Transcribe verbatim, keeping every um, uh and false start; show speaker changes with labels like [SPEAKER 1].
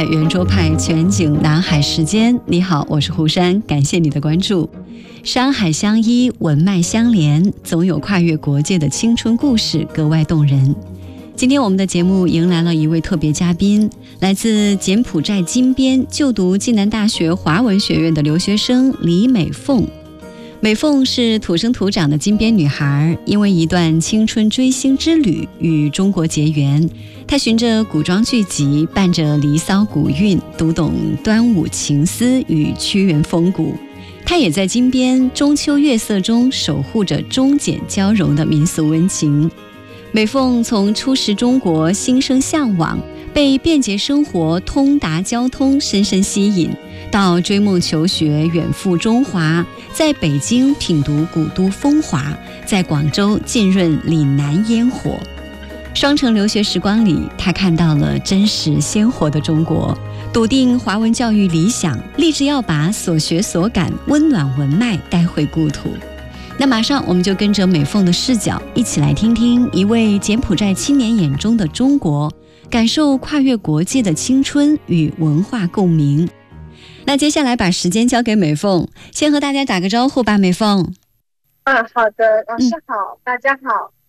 [SPEAKER 1] 圆桌派全景南海时间。你好，我是胡珊，感谢你的关注。山海相依，文脉相连，总有跨越国界的青春故事，格外动人。今天我们的节目迎来了一位特别嘉宾，来自柬埔寨金边就读暨南大学华文学院的留学生李美凤。美凤是土生土长的金边女孩，因为一段青春追星之旅与中国结缘。她循着古装剧集，伴着离骚古韵，读懂端午情思与屈原风骨。她也在金边中秋月色中守护着中柬交融的民俗温情。美凤从初识中国心生向往，被便捷生活、通达交通深深吸引，到追梦求学远赴中华，在北京品读古都风华，在广州浸润岭南烟火。双城留学时光里，他看到了真实鲜活的中国，笃定华文教育理想，立志要把所学所感温暖文脉带回故土。那马上我们就跟着美凤的视角，一起来听听一位柬埔寨青年眼中的中国，感受跨越国界的青春与文化共鸣。那接下来把时间交给美凤，先和大家打个招呼吧，美凤。
[SPEAKER 2] 啊，好的，老师好，嗯、大家好。